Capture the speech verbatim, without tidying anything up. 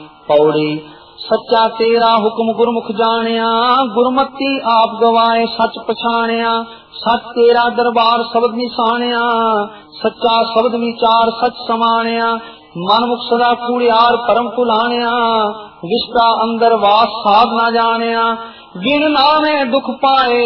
पौड़ी सच्चा तेरा हुक्म गुरमुख जानिया, गुरमति आप गवाए सच पछाणिया। सच तेरा दरबार शब्द निशानिया, सच्चा शब्द विचार सच समानिया। मन मुख सदा कूड़ियार परम कुलानिया, विश्वा अंदर वास साध ना जानिया। बिन नामे दुख पाए